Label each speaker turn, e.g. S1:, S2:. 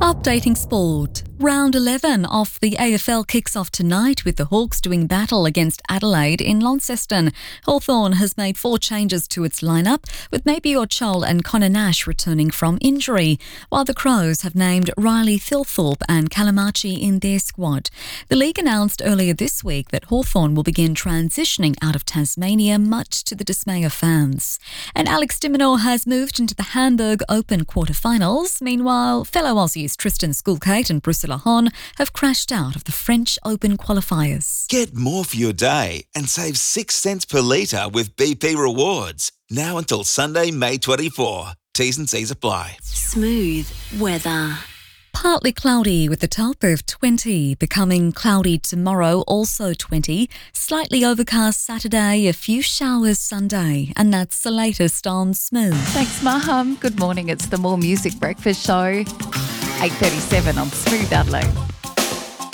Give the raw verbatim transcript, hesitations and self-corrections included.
S1: Updating sport. Round eleven of the A F L kicks off tonight with the Hawks doing battle against Adelaide in Launceston. Hawthorn has made four changes to its lineup, with Mabior Chol and Connor Nash returning from injury, while the Crows have named Riley Thilthorpe and Kalamachi in their squad. The league announced earlier this week that Hawthorn will begin transitioning out of Tasmania, much to the dismay of fans. And Alex de Minaur has moved into the Hamburg Open quarterfinals. Meanwhile, fellow Aussies Tristan Skulkate and Bruce Hon have crashed out of the French Open qualifiers.
S2: Get more for your day and save six cents per litre with B P Rewards. Now until Sunday, May twenty-fourth. T's and C's apply.
S3: Smooth weather.
S1: Partly cloudy with a top of twenty, becoming cloudy tomorrow, also twenty. Slightly overcast Saturday, a few showers Sunday. And that's the latest on Smooth.
S4: Thanks, Maham. Good morning. It's the More Music Breakfast Show. eight thirty-seven on Smooth Adelaide.